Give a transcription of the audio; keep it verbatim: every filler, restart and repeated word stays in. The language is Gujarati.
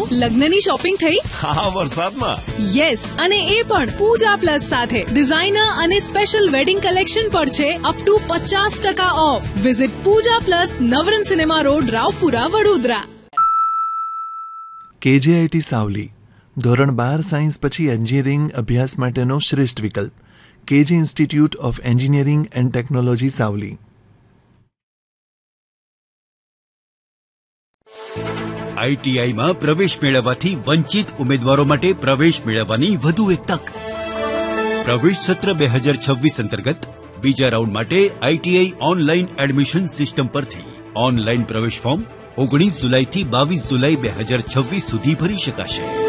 લગ્નની શોપિંગ થઈ? હા, વરસાદમાં. યસ, અને એ પણ પૂજા પ્લસ સાથે. ડિઝાઇનર અને સ્પેશિયલ વેડિંગ કલેક્શન પર છે અપ ટુ પચાસ ટકા of. Visit Pooja plus, Navrang cinema road, Raopura, Vadodara. KGIT Savli ધોરણ બાર સાયન્સ પછી એન્જિનિયરિંગ અભ્યાસ માટેનો શ્રેષ્ઠ વિકલ્પ. KG institute of engineering and technology Savli. આઈટીઆઈમાં પ્રવેશ મેળવવાથી વંચિત ઉમેદવારો માટે પ્રવેશ મેળવવાની વધુ એક તક. પ્રવેશ સત્ર બે હજાર છવ્વીસ અંતર્ગત બીજા રાઉન્ડ માટે આઈટીઆઈ ઓનલાઈન એડમિશન સિસ્ટમ પરથી ઓનલાઈન પ્રવેશ ફોર્મ ઓગણીસ જુલાઈથી બાવીસ જુલાઈ બે હજાર છવ્વીસ સુધી ભરી શકાશે.